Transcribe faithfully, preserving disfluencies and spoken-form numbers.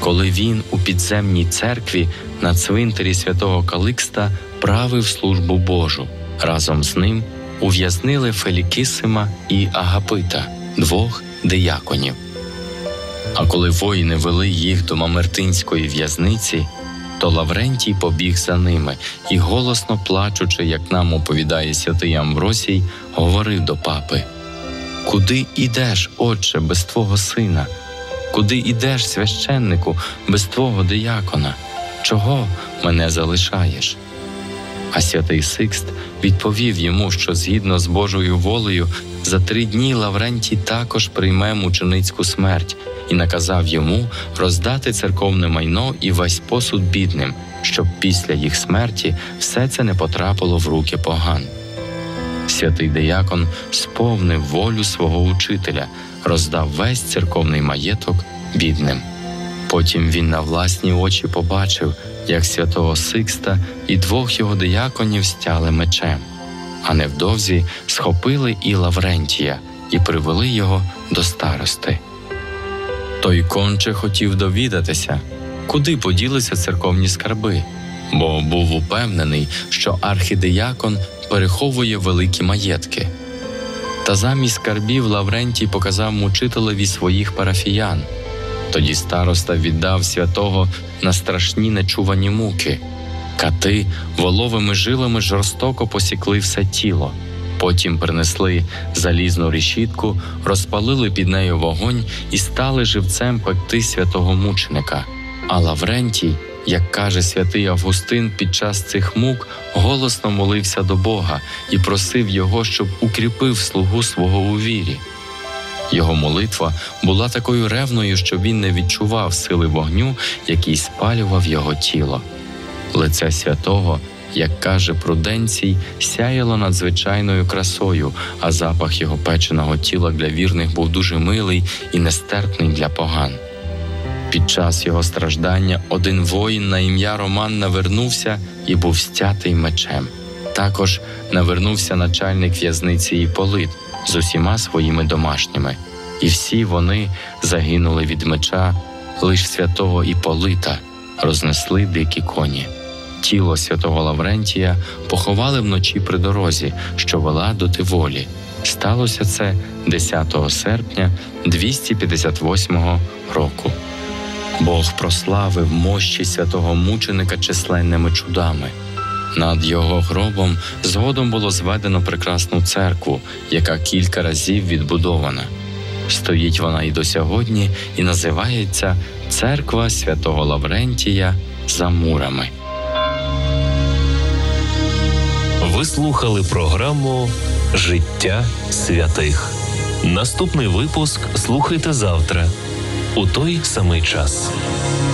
коли він у підземній церкві на цвинтарі святого Каликста правив службу Божу. Разом з ним ув'язнили Фелікісима і Агапита, двох дияконів. А коли воїни вели їх до Мамертинської в'язниці, то Лаврентій побіг за ними і, голосно плачучи, як нам оповідає святий Амвросій, говорив до папи: «Куди ідеш, отче, без твого сина? Куди ідеш, священнику, без твого диякона? Чого мене залишаєш?» А святий Сикст відповів йому, що згідно з Божою волею за три дні Лаврентій також прийме мученицьку смерть, і наказав йому роздати церковне майно і весь посуд бідним, щоб після їх смерті все це не потрапило в руки поган. Святий диякон сповнив волю свого учителя, роздав весь церковний маєток бідним. Потім він на власні очі побачив, як святого Сикста і двох його дияконів стяли мечем, а невдовзі схопили і Лаврентія і привели його до старости. Той конче хотів довідатися, куди поділися церковні скарби, бо був упевнений, що архідиякон переховує великі маєтки. Та замість скарбів Лаврентій показав мучителеві своїх парафіян. Тоді староста віддав святого на страшні нечувані муки. Кати воловими жилами жорстоко посікли все тіло. Потім принесли залізну решітку, розпалили під нею вогонь і стали живцем пекти святого мученика. А Лаврентій, як каже святий Августин, під час цих мук голосно молився до Бога і просив його, щоб укріпив слугу свого у вірі. Його молитва була такою ревною, що він не відчував сили вогню, який спалював його тіло. Лице святого, як каже Пруденцій, сяяло надзвичайною красою, а запах його печеного тіла для вірних був дуже милий і нестерпний для поган. Під час його страждання один воїн на ім'я Роман навернувся і був стятий мечем. Також навернувся начальник в'язниці Іполит з усіма своїми домашніми. І всі вони загинули від меча, лиш святого Іполита рознесли дикі коні. Тіло святого Лаврентія поховали вночі при дорозі, що вела до Тиволі. Сталося це десятого серпня двісті п'ятдесят восьмого року. Бог прославив мощі святого мученика численними чудами. Над його гробом згодом було зведено прекрасну церкву, яка кілька разів відбудована. Стоїть вона і до сьогодні, і називається «Церква святого Лаврентія за мурами». Ви слухали програму «Життя святих». Наступний випуск слухайте завтра, у той самий час.